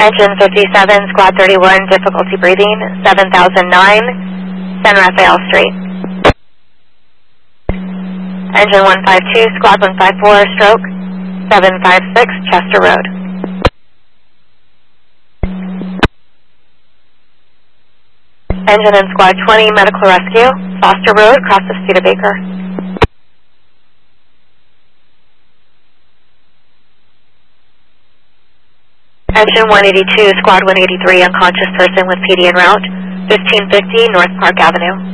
Engine 57, Squad 31, difficulty breathing, 7009, San Rafael Street. Engine 152, Squad 154, stroke, 756, Chester Road. Engine in Squad 20, medical rescue, Foster Road, across the Studebaker. Engine 182, Squad 183, unconscious person with PD en route, 1550 North Park Avenue.